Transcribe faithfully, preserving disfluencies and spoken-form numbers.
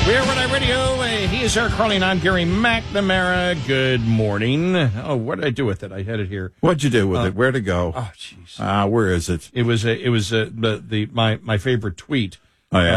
We're Red Eye Radio. Uh, he is Eric Carling. I'm Gary McNamara. Good morning. Oh, what did I do with it? I had it here. What'd you do with Uh, it? Where'd it go? Oh, jeez. Ah, where is it? It was uh, it was uh, the the my my favorite tweet. Oh, yeah.